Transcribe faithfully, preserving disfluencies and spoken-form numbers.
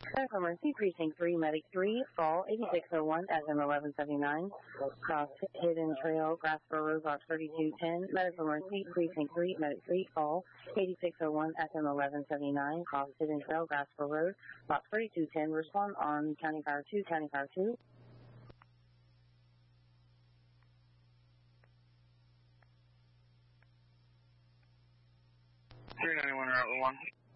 Medical Emergency, Precinct three, Medic three, Fall, eighty-six oh one, S M eleven seventy-nine, cross Hidden Trail, Grasper Road, Box thirty-two ten. Medical Emergency, Precinct three, Medic three, Fall, eighty-six oh one, S M eleven seventy-nine, cross Hidden Trail, Grasper Road, Box thirty-two ten. Respond on County Fire two, County Fire two. three ninety-one, Route one.